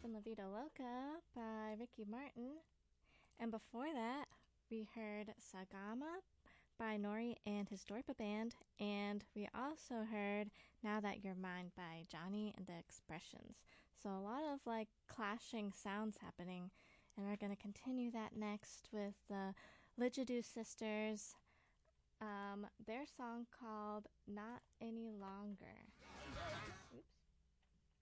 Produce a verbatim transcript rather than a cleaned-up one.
Livin' La Vida Loca by Ricky Martin. And before that, we heard Sagama by Nori and his Dorpa Band. And we also heard Now That You're Mine by Johnny and the Expressions. So a lot of like clashing sounds happening. And we're going to continue that next with the Ligidoo Sisters. Um, their song called Not Any Longer.